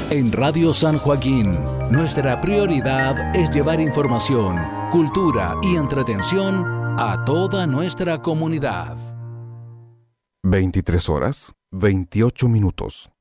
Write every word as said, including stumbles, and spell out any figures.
En Radio San Joaquín, nuestra prioridad es llevar información, cultura y entretención a toda nuestra comunidad. veintitrés horas, veintiocho minutos.